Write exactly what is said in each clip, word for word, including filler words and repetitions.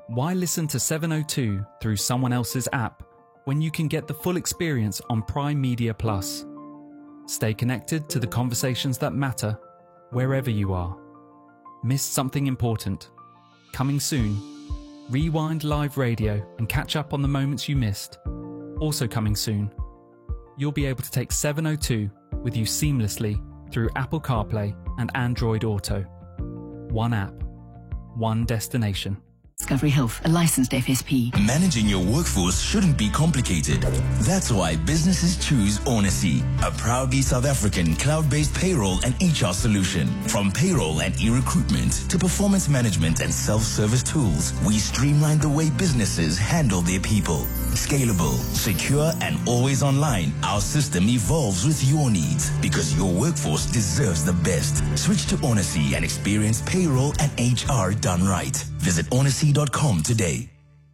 Why listen to seven oh two through someone else's app when you can get the full experience on Prime Media Plus? Stay connected to the conversations that matter wherever you are. Missed something important? Coming soon. Rewind live radio and catch up on the moments you missed. Also coming soon. You'll be able to take seven oh two with you seamlessly through Apple CarPlay and Android Auto. One app, one destination. Discovery Health, a licensed F S P. Managing your workforce shouldn't be complicated. That's why businesses choose Onacy, a proudly South African cloud-based payroll and H R solution. From payroll and e-recruitment to performance management and self-service tools, we streamline the way businesses handle their people. Scalable, secure, and always online, our system evolves with your needs because your workforce deserves the best. Switch to Onacy and experience payroll and H R done right. Visit onacy dot com today.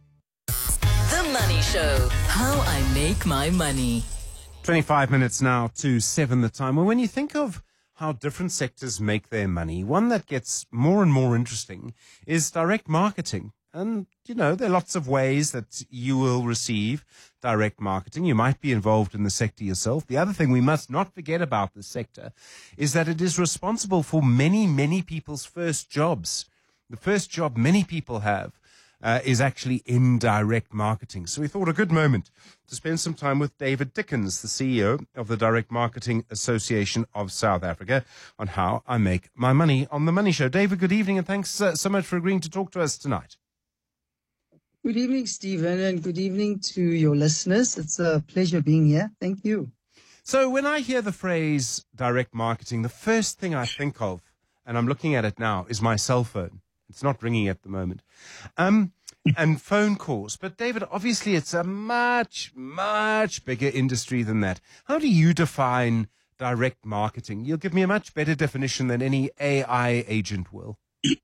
The Money Show. How I make my money. twenty-five minutes now to seven the time. Well, when you think of how different sectors make their money, one that gets more and more interesting is direct marketing. And, you know, there are lots of ways that you will receive direct marketing. You might be involved in the sector yourself. The other thing we must not forget about the sector is that it is responsible for many, many people's first jobs. The first job many people have uh, is actually in direct marketing. So we thought a good moment to spend some time with David Dickens, the C E O of the Direct Marketing Association of South Africa, on how I make my money on The Money Show. David, good evening, and thanks uh, so much for agreeing to talk to us tonight. Good evening, Stephen, and good evening to your listeners. It's a pleasure being here. Thank you. So when I hear the phrase direct marketing, the first thing I think of, and I'm looking at it now, is my cell phone. It's not ringing at the moment. Um, and phone calls. But David, obviously it's a much, much bigger industry than that. How do you define direct marketing? You'll give me a much better definition than any A I agent will.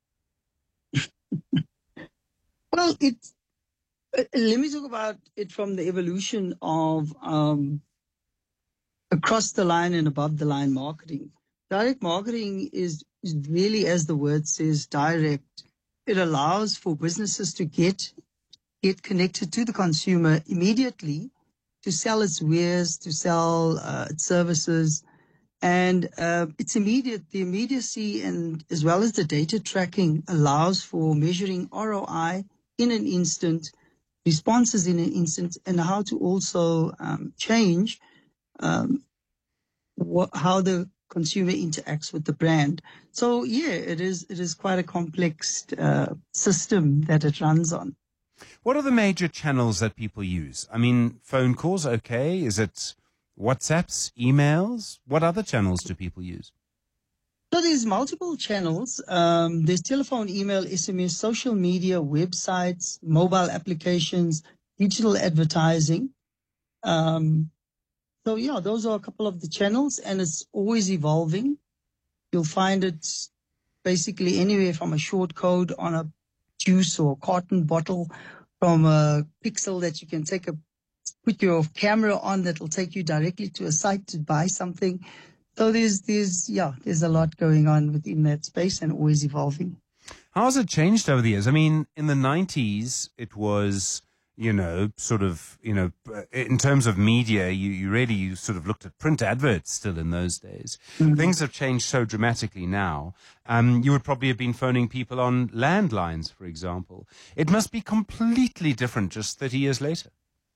Well, it's Uh, let me talk about it from the evolution of um, across the line and above the line marketing. Direct marketing is, is really, as the word says, direct. It allows for businesses to get get connected to the consumer immediately to sell its wares, to sell uh, its services. And uh, it's immediate. The immediacy and as well as the data tracking allows for measuring R O I in an instant, responses in an instant, and how to also um, change um, what, how the consumer interacts with the brand. So, yeah, it is it is quite a complex uh, system that it runs on. What are the major channels that people use? I mean, phone calls, okay. Is it WhatsApps, emails? What other channels do people use? So there's multiple channels. Um, there's telephone, email, S M S, social media, websites, mobile applications, digital advertising. Um, so, yeah, those are a couple of the channels, and it's always evolving. You'll find it basically anywhere from a short code on a juice or carton bottle, from a pixel that you can take a put your camera on that will take you directly to a site to buy something. So there's, there's, yeah, there's a lot going on within that space and always evolving. How has it changed over the years? I mean, in the nineties, it was, you know, sort of, you know, in terms of media, you, you really you sort of looked at print adverts still in those days. Mm-hmm. Things have changed so dramatically now. Um, you would probably have been phoning people on landlines, for example. It must be completely different just thirty years later.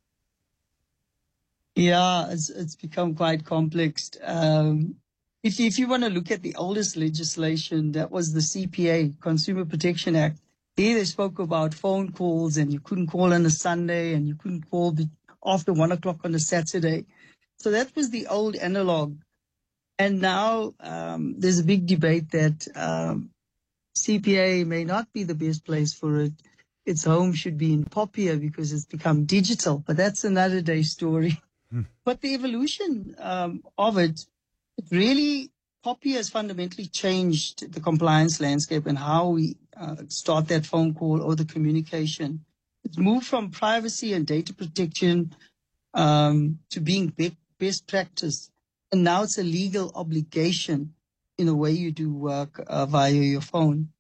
Yeah, it's it's become quite complex. Um, if if you want to look at the oldest legislation, that was the C P A, Consumer Protection Act. There they spoke about phone calls, and you couldn't call on a Sunday, and you couldn't call after one o'clock on a Saturday. So that was the old analog. And now um, there's a big debate that um, C P A may not be the best place for it. Its home should be in Popia because it's become digital. But that's another day story. But the evolution um, of it, it really, Popia has fundamentally changed the compliance landscape and how we uh, start that phone call or the communication. It's moved from privacy and data protection um, to being be- best practice. And now it's a legal obligation in the way you do work uh, via your phone.